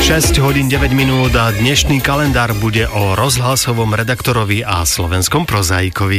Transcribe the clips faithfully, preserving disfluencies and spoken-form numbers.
šesť hodín deväť minút a dnešný kalendár bude o rozhlasovom redaktorovi a slovenskom prozaikovi.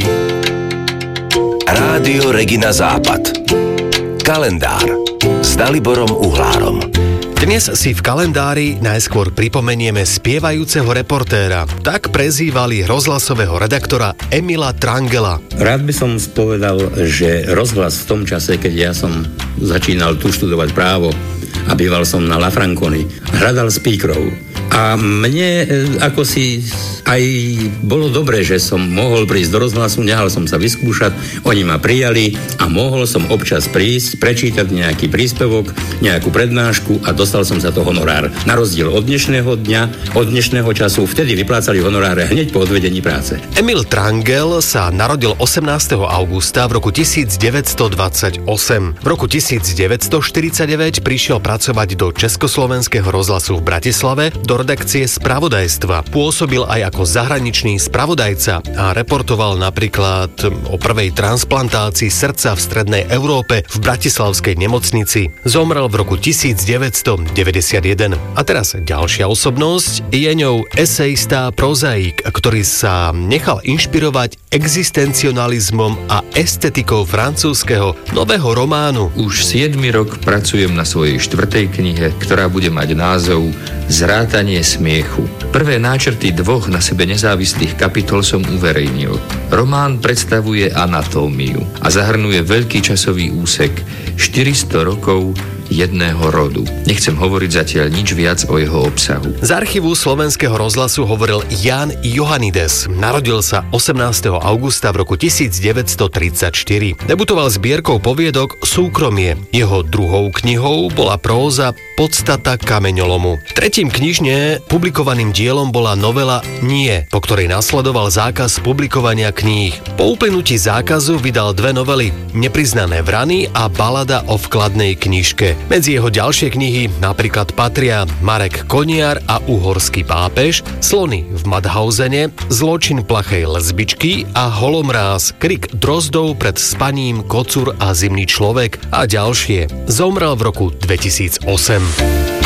Rádio Regina Západ. Kalendár s Daliborom Uhlárom. Dnes si v kalendári najskôr pripomenieme spievajúceho reportéra. Tak prezývali rozhlasového redaktora Emila Trangela. Rád by som spovedal, že rozhlas v tom čase, keď ja som začínal tu študovať právo a býval som na La Franconi, hľadal speakerov. A mne ako si aj bolo dobré, že som mohol prísť do rozhlasu, nehal som sa vyskúšať, oni ma prijali a mohol som občas prísť, prečítať nejaký príspevok, nejakú prednášku a dostal som za to honorár. Na rozdiel od dnešného dňa, od dnešného času, vtedy vyplácali honoráre hneď po odvedení práce. Emil Trangel sa narodil osemnásteho augusta v roku tisícdeväťstodvadsaťosem. V roku tisícdeväťstoštyridsaťdeväť prišiel pracovať do Československého rozhlasu v Bratislave, do redakcie spravodajstva. Pôsobil aj ako zahraničný spravodajca a reportoval napríklad o prvej transplantácii srdca v strednej Európe v bratislavskej nemocnici. Zomrel v roku tisícdeväťstodeväťdesiatjeden. A teraz ďalšia osobnosť, je ňou esejista, prozaik, ktorý sa nechal inšpirovať existencionalizmom a estetikou francúzskeho nového románu. Už siedmy rok pracujem na svojej štvrtej knihe, ktorá bude mať názov Zrátanie smiechu. Prvé náčrty dvoch na sebe nezávislých kapitol som uverejnil. Román predstavuje anatómiu a zahrnuje veľký časový úsek štyristo rokov jedného rodu. Nechcem hovoriť zatiaľ nič viac o jeho obsahu. Z archívu Slovenského rozhlasu hovoril Jan Johanides. Narodil sa osemnásteho augusta v roku tisícdeväťstotridsaťštyri. Debutoval zbierkou poviedok Súkromie. Jeho druhou knihou bola próza Podstata kameňolomu. Tretím knižne publikovaným dielom bola novela Nie, po ktorej nasledoval zákaz publikovania kníh. Po uplynutí zákazu vydal dve novely Nepriznané vrany a Balada o vkladnej knižke. Medzi jeho ďalšie knihy napríklad patria Marek Koniar a Uhorský pápež, Slony v Madhausene, Zločin plachej lesbičky a Holomráz, Krik drozdov pred spaním, Kocúr a Zimný človek a ďalšie. Zomrel v roku dvetisícosem.